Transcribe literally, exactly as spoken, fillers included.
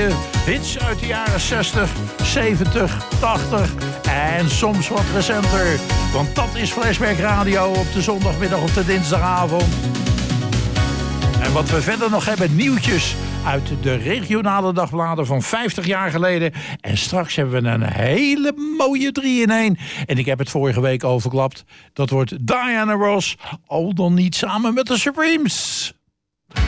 hits uit de jaren zestig, zeventig, tachtig en soms wat recenter. Want dat is Flashback Radio op de zondagmiddag of de dinsdagavond. En wat we verder nog hebben, nieuwtjes uit de regionale dagbladen van vijftig jaar geleden. En straks hebben we een hele mooie drie in één. En ik heb het vorige week overklapt. Dat wordt Diana Ross, al dan niet samen met de Supremes.